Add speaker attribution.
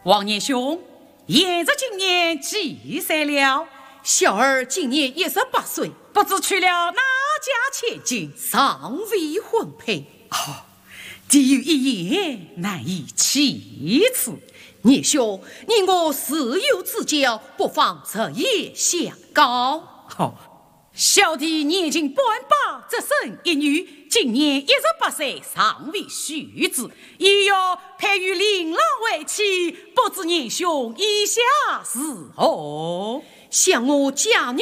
Speaker 1: 王年兄，沿着今年几岁了？
Speaker 2: 小儿今年18岁，
Speaker 1: 不知娶了哪家千金，
Speaker 2: 尚未婚配。
Speaker 1: 既有一言难以启齿。
Speaker 2: 年兄，你我自有之交，不妨择夜相告。
Speaker 1: 小弟年近半百，只生一女，今年18岁，尚未续子，亦要配与琳琅为妻，不知年兄意下是何？
Speaker 2: 想我家女